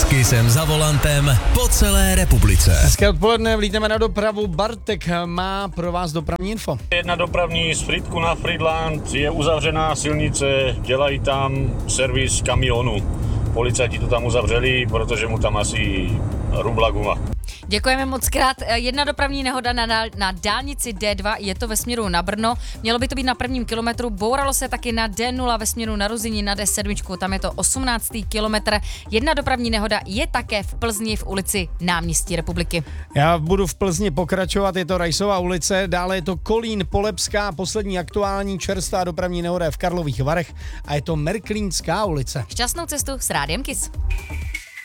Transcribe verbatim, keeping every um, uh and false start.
S Kissem za volantem po celé republice. Hezké odpoledne, vlítneme na dopravu. Bartek má pro vás dopravní info. Jedna dopravní z Frýdku na Frýdlant, je uzavřená silnice, dělají tam servis kamionu. Policajti to tam uzavřeli, protože mu tam asi rubla guma. Děkujeme moc krát. Jedna dopravní nehoda na, na dálnici D dva, je to ve směru na Brno. Mělo by to být na prvním kilometru. Bouralo se taky na D nula ve směru na Ruzyni na D sedm, tam je to osmnáctý kilometr. Jedna dopravní nehoda je také v Plzni v ulici Náměstí Republiky. Já budu v Plzni pokračovat, je to Rajsova ulice, dále je to Kolín, Polebská, poslední aktuální čerstvá dopravní nehoda je v Karlových Varech a je to Merklínská ulice. Šťastnou cestu s Rádiem Kiss.